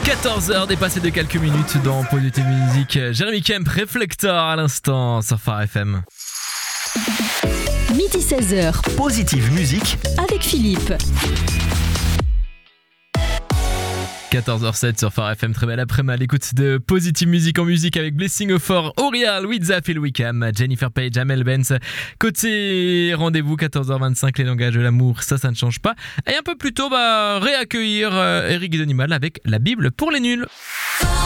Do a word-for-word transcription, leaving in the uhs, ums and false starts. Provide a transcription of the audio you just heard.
quatorze heures dépassées de quelques minutes dans Positive Music. Jérémy Kemp, Reflector à l'instant sur Phare F M. Midi seize heures. Positive Music avec Philippe. quatorze heures zéro sept sur Phare F M, très belle après-midi à l'écoute de Positive Music en musique avec Blessing of For, Orial, Wiza, Phil Wickham, Jennifer Page, Amel Benz. Côté rendez-vous, quatorze heures vingt-cinq, les langages de l'amour, ça, ça ne change pas. Et un peu plus tôt, bah, réaccueillir euh, Eric Denimal avec la Bible pour les nuls. Quand